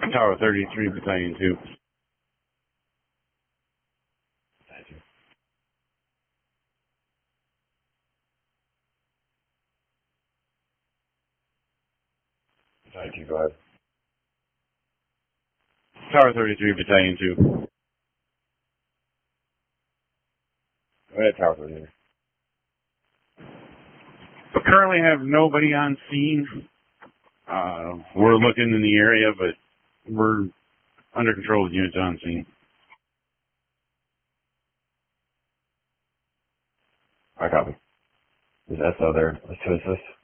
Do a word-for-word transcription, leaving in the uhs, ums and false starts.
Tower thirty-three, Battalion two. Battalion two, go ahead. Tower thirty-three, Battalion two. Go ahead, Tower thirty-three. We currently have nobody on scene. Uh, we're looking in the area, but we're under control with units on scene. I copy. Is S O there to assist?